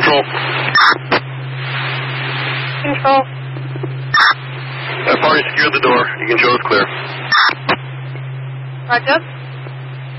Control. Control. I've already secured the door. You can show us clear. Roger.